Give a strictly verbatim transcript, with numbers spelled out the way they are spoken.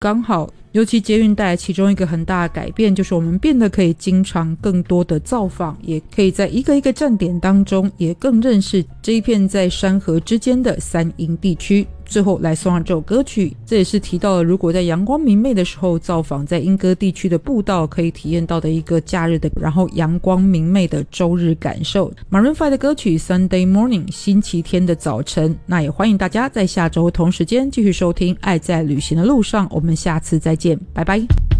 刚好尤其捷运带来其中一个很大的改变，就是我们变得可以经常更多的造访，也可以在一个一个站点当中也更认识这一片在山河之间的三营地区。最后来送上这首歌曲，这也是提到了如果在阳光明媚的时候造访在莺歌地区的步道可以体验到的一个假日的然后阳光明媚的周日感受。 Maroon 五的歌曲 Sunday Morning 星期天的早晨。那也欢迎大家在下周同时间继续收听爱在旅行的路上，我们下次再见，拜拜。